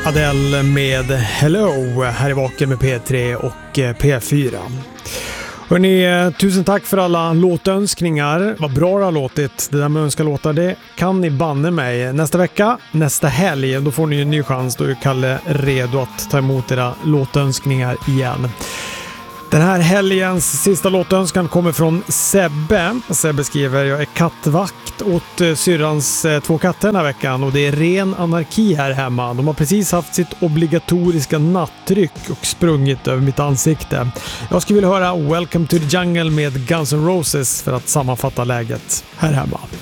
Adele med Hello här i Vaken med P3 och P4. Hörrni, tusen tack för alla låtönskningar. Vad bra det har låtit. Det där med önska låtar, det kan ni banne mig. Nästa vecka, nästa helg, då får ni en ny chans. Då är Kalle redo att ta emot era låtönskningar igen. Den här helgens sista låtönskan kommer från Sebbe. Sebbe skriver: jag är kattvakt åt syrrans 2 katter den här veckan och det är ren anarki här hemma. De har precis haft sitt obligatoriska nattryck och sprungit över mitt ansikte. Jag skulle vilja höra Welcome to the Jungle med Guns N' Roses för att sammanfatta läget här hemma.